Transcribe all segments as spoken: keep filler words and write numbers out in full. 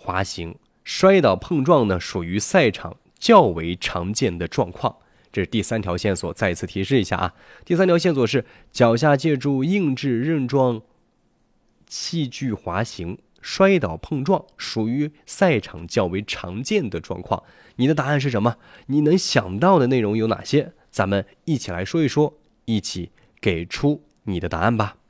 滑行，摔倒碰撞呢属于赛场较为常见的状况。这是第三条线索，再一次提示一下啊。第三条线索是脚下借助硬质韧装器具滑行，摔倒碰撞属于赛场较为常见的状况。你的答案是什么？你能想到的内容有哪些？咱们一起来说一说，一起给出你的答案吧。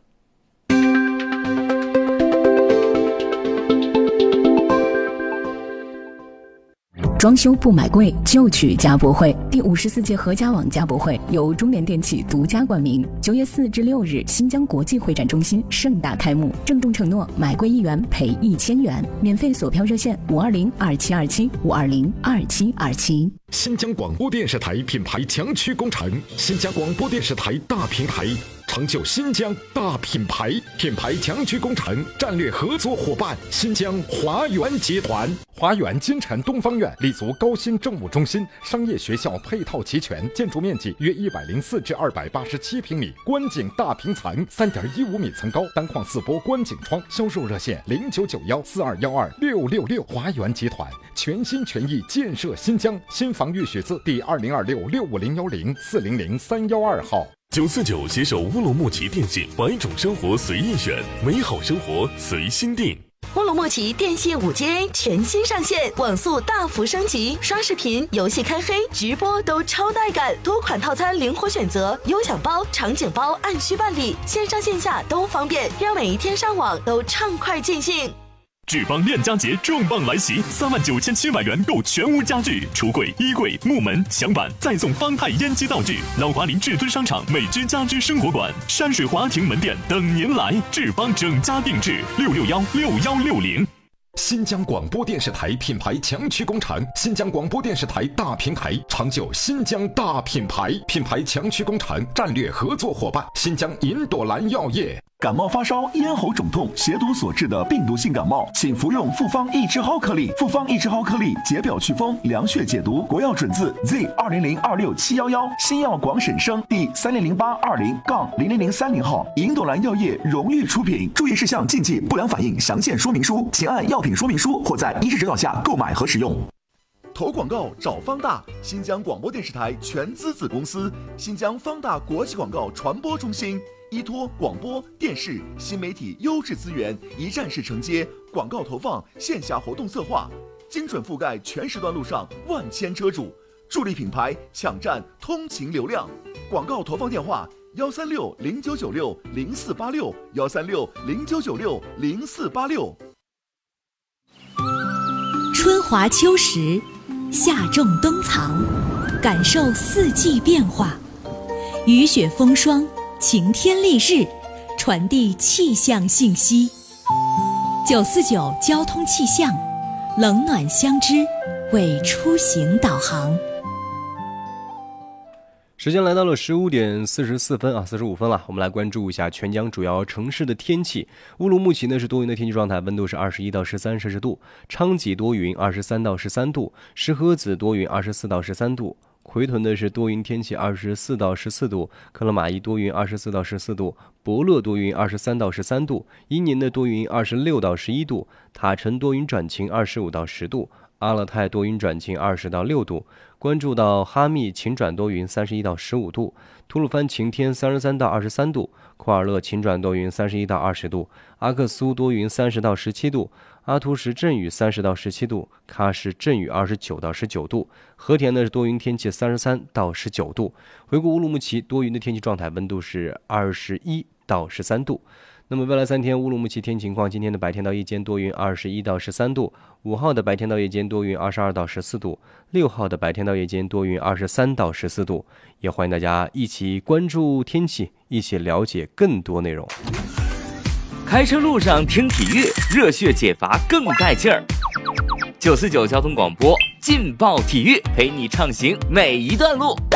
装修不买贵，就去家博会。第五十四届合家网家博会由中联电器独家冠名，九月四至六日，新疆国际会展中心盛大开幕。郑重承诺，买贵一元赔一千元。免费索票热线：五二零二七二七五二零二七二七。 新疆广播电视台品牌强驱工程，新疆广播电视台大平台，成就新疆大品牌。品牌强驱工程战略合作伙伴：新疆华源集团。华源金城东方院立足高新政务中心，商业学校配套齐全，建筑面积约一百零四至二百八十七平米，观景大平层，三点一五米层高，单框四波观景窗。销售热线：零九九幺四二幺二六六六。华源集团全心全意建设新疆。新房预许字第二零二六六五零幺零四零零三幺二号。 九四九携手乌鲁木齐电信，百种生活随意选，美好生活随心定。 乌鲁木齐电信 五 G A 全新上线，网速大幅升级，刷视频、游戏开黑、直播都超带感，多款套餐灵活选择，优享包、场景包按需办理，线上线下都方便，让每一天上网都畅快尽兴。 志邦链家节重磅来袭，三万九千七百元购全屋家具、橱柜、衣柜、木门、墙板，再送方太烟机道具。老华林至尊商场美之家居生活馆、山水华庭门店等您来。志邦整家定制六六幺六幺六零。 新疆广播电视台品牌强驱工程，新疆广播电视台大平台，成就新疆大品牌。品牌强驱工程战略合作伙伴：新疆银朵兰药业。 感冒发烧、咽喉肿痛、血毒所致的病毒性感冒，请服用复方益智蒿颗粒。复方益智蒿颗粒解表祛风、凉血解毒，国药准字 Z 二零零二六七幺幺，新药广审生第三零零八二零杠零零零三零号，银朵兰药业荣誉出品。注意事项禁忌不良反应详见说明书，请按药品说明书或在医师指导下购买和使用。投广告找方大，新疆广播电视台全资子公司，新疆方大国际广告传播中心。依托广播电视新媒体优质资源，一站式承接广告投放、线下活动策划，精准覆盖全时段路上万千车主，助力品牌抢占通勤流量。广告投放电话：幺三六零九九六零四八六，幺三六零九九六零四八六。 春华秋实，夏种冬藏，感受四季变化，雨雪风霜。晴天丽日，传递气象信息。九四九交通气象，冷暖相知，为出行导航。 时间来到了十五点四十四分啊，四十五分了。我们来关注一下全疆主要城市的天气。乌鲁木齐呢是多云的天气状态，温度是二十一到十三摄氏度；昌吉多云，二十三到十三度；石河子多云，二十四到十三度。奎屯的是多云天气，二十四到十四度；克勒玛依多云，二十四到十四度；博乐多云，二十三到十三度；伊宁的多云，二十六到十一度；塔城多云转晴，二十五到十度；阿勒泰多云转晴，二十到六度；关注到哈密晴转多云，三十一到十五度；吐鲁番晴天，三十三到二十三度；库尔勒晴转多云，三十一到二十度；阿克苏多云，三十到十七度；阿图什阵雨，三十到十七度；喀什阵雨，二十九到十九度；和田呢是多云天气，三十三到十九度。回顾乌鲁木齐多云的天气状态，温度是二十一到十三度。那么未来三天乌鲁木齐天气情况：今天的白天到夜间多云，二十一到十三度；五号的白天到夜间多云，二十二到十四度；六号的白天到夜间多云，二十三到十四度。也欢迎大家一起关注天气，一起了解更多内容。 开车路上听体育，热血解乏更带劲儿。九四九交通广播劲爆体育，陪你畅行每一段路。